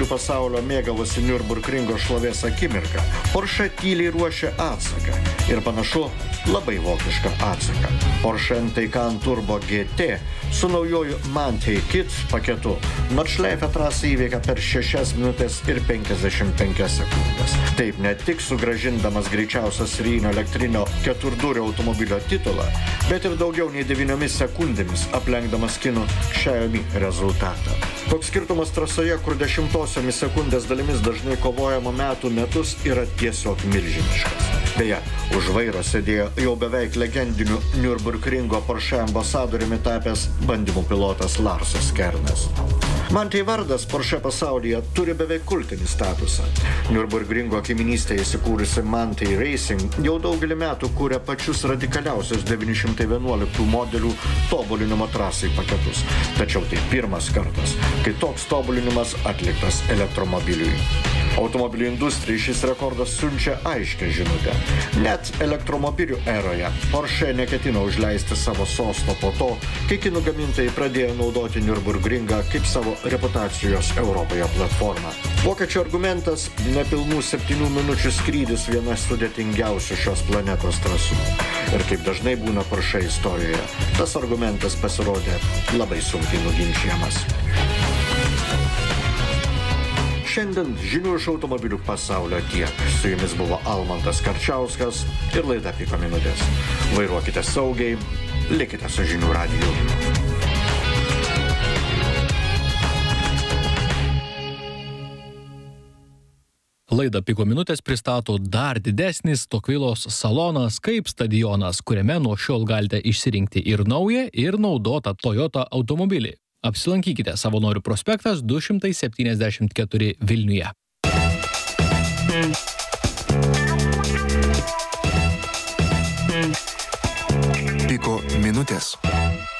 pasaulio mėgavosi Nürburgringo šlovės akimirką, Porsche tyliai ruošia atsaką. Ir panašu, labai vokišką atsaką. Porsche Taycan Turbo GT su naujoju Manthey Kit paketu Nordschleife trasą įveikia per 6 minutės ir 55 sekundės. Taip ne tik sugrąžindamas greičiausią serijinio elektrinio keturdurio automobilio titulą, bet ir daugiau nei 9 sekundėmis aplenkdamas kinų Xiaomi rezultatą. Toks skirtumas trasoje, kur 10 sekundės dalimis dažnai kovojama metų metus, yra tiesiog milžiniškas. Beje, už vairo sėdėjo jau beveik legendiniu Nürburgringo Porsche ambasadoriumi tapęs bandymų pilotas Larsas Kernas. Manthey vardas Porsche pasaulyje turi beveik kultinį statusą. Nürburgringo kaiminystėje įsikūrusi Manthey Racing jau daugelį metų kūrė pačius radikaliausius 911 modelių tobulinimo trasai paketus. Tačiau tai pirmas kartas, kai toks tobulinimas atliktas elektromobiliui. Automobilių industrijai šis rekordas siunčia aiškią žinutę. Net elektromobilių eroje Porsche neketina užleisti savo sosto po to, kai kinų gamintojai pradėjo naudoti Nürburgringą kaip savo reputacijos Europoje platformą. Vokiečių argumentas – nepilnų 7 minučių skrydis viena sudėtingiausių šios planetos trasų. Ir kaip dažnai būna Porsche istorijoje, tas argumentas pasirodė labai sunkiai nuginčiamas. Šiandien žinių iš automobilių pasaulio tiek. Su jumis buvo Almantas Karčiauskas ir laida Piko minutės. Vairuokite saugiai, likite su žinių radiju. Laidą Piko minutės pristato dar didesnis Tokvilos salonas kaip stadionas, kuriame nuo šiol galite išsirinkti ir naują, ir naudotą Toyota automobilį. Apsilankykite Savanorių prospektas 274 Vilniuje. Piko minutės.